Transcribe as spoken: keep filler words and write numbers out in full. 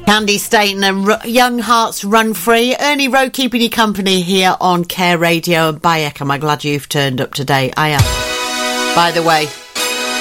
Candy Staten and R- Young Hearts Run Free. Ernie Rowe keeping you company here on Care Radio. And Bayek, am I glad you've turned up today? I am. By the way,